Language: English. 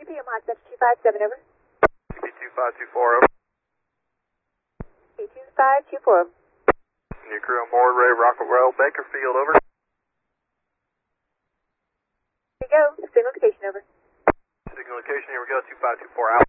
CP, I'm Hotspot 257, over. CP 2524, over. CP 2524. New crew on board, Ray Rockwell, Bakerfield, over. Here we go. Signal location, over. Signal location, here we go, 2524 out.